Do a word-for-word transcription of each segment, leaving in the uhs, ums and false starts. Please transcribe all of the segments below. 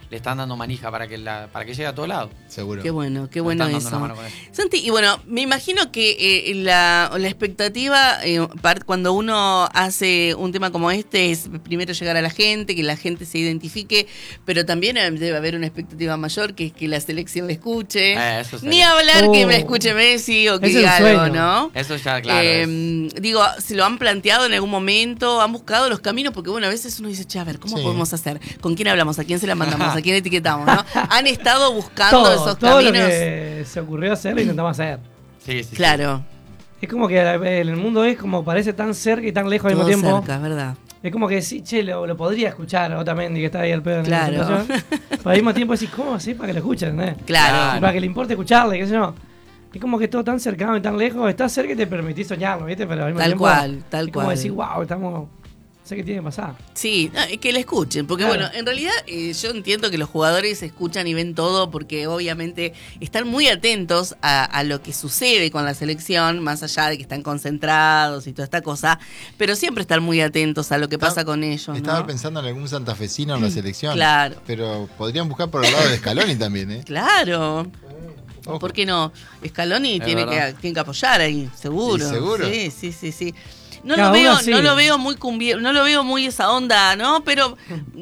le están dando manija para que la, para que llegue a todos lados. Seguro. Qué bueno, qué bueno Nos están eso. dando una mano con eso. Santi, y bueno, me imagino que eh, la, la expectativa, eh, par- cuando uno hace un tema como este, es primero llegar a la gente, que la gente se identifique, pero también eh, debe haber una expectativa mayor, que es que la selección le escuche. Eh, eso Ni sería. hablar Oh. que me escuche Messi o que Es el diga algo, sueño. ¿no? Eso ya, claro. Eh, es- digo, ¿se lo han planteado en algún momento? ¿Han buscado los caminos? Porque bueno, a veces uno dice, che, a ver, ¿cómo Sí. podemos hacer? ¿Con quién hablamos? ¿A quién se la mandamos? ¿A quién etiquetamos? ¿No? ¿Han estado buscando Todo, esos todo lo caminos? que se ocurrió hacer lo intentamos hacer. sí, sí, sí. Claro. Es como que el mundo es como parece tan cerca y tan lejos al Todo mismo tiempo. cerca, es verdad. Es como que sí, che, lo, lo podría escuchar Otamendi que está ahí al pedo en Claro. la situación. Pero al mismo tiempo decís, ¿cómo así para que lo escuchen? ¿eh? Claro. Y para que le importe escucharle, qué sé yo. Es como que todo tan cercano y tan lejos. Estás cerca y te permitís soñarlo, ¿viste? Pero al mismo Tal tiempo, cual, tal es como cual. decir, wow, estamos... sé qué tiene que pasar. Sí, no, que le escuchen, porque Claro. bueno, en realidad eh, yo entiendo que los jugadores escuchan y ven todo porque obviamente están muy atentos a, a lo que sucede con la selección, más allá de que están concentrados y toda esta cosa, pero siempre están muy atentos a lo que Estaba- pasa con ellos, Estaba ¿no? pensando en algún santafesino en la selección. Claro. Pero podrían buscar por el lado de Scaloni también, ¿eh? Claro. Ojo. ¿Por qué no? Scaloni Es tiene que, verdad. tiene que apoyar ahí, seguro. ¿Y seguro? Sí, sí, sí, sí. No Cada lo veo, uno sí. no lo veo muy cumbi- no lo veo muy esa onda, ¿no? Pero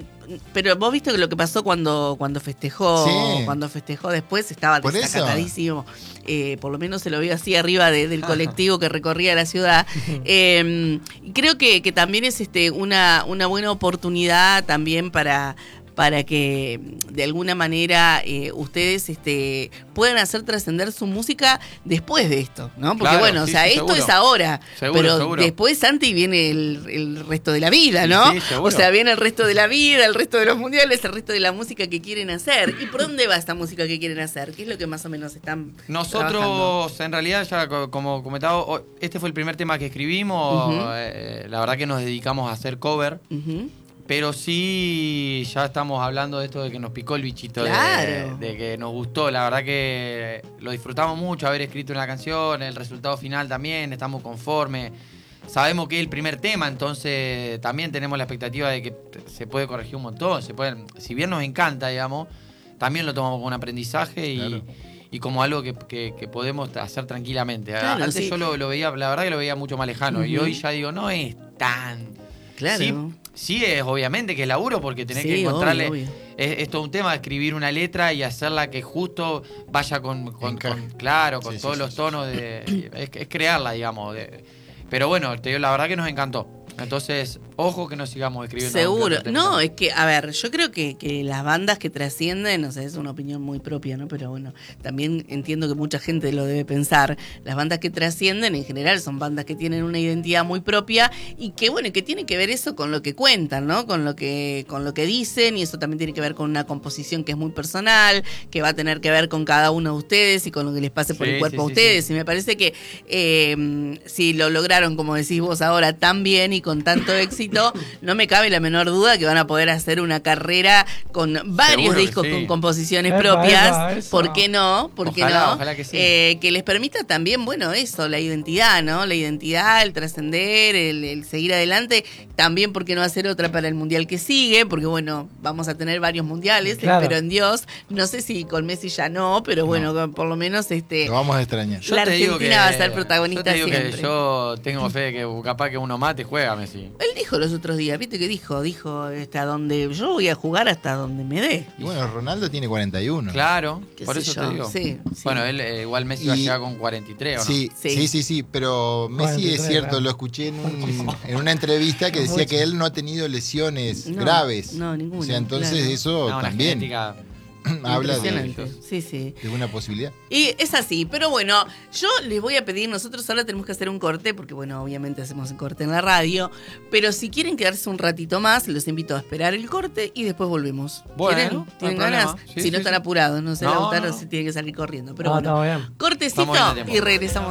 pero vos viste que lo que pasó cuando cuando festejó, Sí. cuando festejó después estaba Por eso. desacatadísimo. Eh, por lo menos se lo vio así arriba de- del colectivo que recorría la ciudad. Eh, y creo que, que también es este una, una buena oportunidad también para para que de alguna manera eh, ustedes este, puedan hacer trascender su música después de esto, ¿no? Porque Claro, bueno, sí, o sea, sí, esto seguro. es ahora, Seguro, pero seguro. después, Santi, viene el, el resto de la vida, ¿no? Sí, seguro. O sea, viene el resto de la vida, el resto de los mundiales, el resto de la música que quieren hacer. ¿Y por dónde va esta música que quieren hacer? ¿Qué es lo que más o menos están trabajando? Nosotros, en realidad, ya co- como comentaba, o- este fue el primer tema que escribimos. Ujú. eh, la verdad que nos dedicamos a hacer cover. Ujú. Pero sí, ya estamos hablando de esto de que nos picó el bichito, de- Claro. de, que nos gustó. La verdad que lo disfrutamos mucho haber escrito una canción, el resultado final también, estamos conformes. Sabemos que es el primer tema, entonces también tenemos la expectativa de que se puede corregir un montón. Se puede, si bien nos encanta, digamos, también lo tomamos como un aprendizaje y, Claro. y como algo que, que- que podemos hacer tranquilamente. Claro, Antes sí. yo lo, lo veía, la verdad que lo veía mucho más lejano. Y Ujú. hoy ya digo, no es tan... Claro. Sí, sí es obviamente que es laburo porque tenés Sí, que encontrarle... obvio, obvio. Es, es todo un tema de escribir una letra y hacerla que justo vaya con, con- Encaje. con- claro, con Sí, sí, todos sí, los sí. tonos de... Es, es crearla, digamos. de- pero bueno, te digo, la verdad que nos encantó. Entonces, ojo que no sigamos escribiendo. Seguro. algo que No, terminamos. es que, a ver, yo creo que, que las bandas que trascienden, no sé, es una opinión muy propia, ¿no? Pero bueno, también entiendo que mucha gente lo debe pensar. Las bandas que trascienden en general son bandas que tienen una identidad muy propia y que, bueno, que tiene que ver eso con lo que cuentan, ¿no? Con lo que, con lo que dicen y eso también tiene que ver con una composición que es muy personal, que va a tener que ver con cada uno de ustedes y con lo que les pase por Sí, el cuerpo sí, a sí, ustedes. sí. Y me parece que eh, si lo lograron, como decís vos ahora, tan bien y con tanto éxito, no me cabe la menor duda que van a poder hacer una carrera con varios Seguro que discos sí. con composiciones Epa, propias. epa, eso. ¿Por qué no? ¿Por qué Ojalá, no? ojalá que sí. Eh, que les permita también, bueno, eso, la identidad, ¿no? La identidad, el trascender, el, el seguir adelante. También, ¿por qué no hacer otra para el mundial que sigue? Porque, bueno, vamos a tener varios mundiales, Claro. espero en Dios. No sé si con Messi ya no, pero bueno, por lo menos este. Lo vamos a extrañar. La te digo Argentina va a ser protagonista yo te digo siempre. que yo tengo fe de que capaz que uno mate juega Messi. Él dijo los otros días, ¿viste qué dijo? Dijo, hasta donde yo voy a jugar hasta donde me dé. Y bueno, Ronaldo tiene cuarenta y uno. Claro, Qué por sé eso yo, te digo. sí, sí. Bueno, él eh, igual Messi va a Y- llegar con cuarenta y tres, ¿o no? Sí, Sí. sí, sí, sí, pero Messi cuarenta y es tres, cierto, claro. lo escuché en, un- en una entrevista que decía Mucho. que él no ha tenido lesiones No, graves. no, ninguna, O sea, entonces claro. eso No, una también genética- habla Impresionante. de, Sí, sí. de una posibilidad. Y es así, pero bueno, yo les voy a pedir, nosotros ahora tenemos que hacer un corte, porque bueno, obviamente hacemos un corte en la radio, pero si quieren quedarse un ratito más, los invito a esperar el corte y después volvemos. Bueno, ¿Quieren? no hay ¿Tienen problema. ganas? Sí, si sí, no están sí. apurados, no sé, No, Lautaro no, no. si tiene que salir corriendo. Pero No, bueno, todo bien. cortecito Estamos bien de tiempo. y regresamos.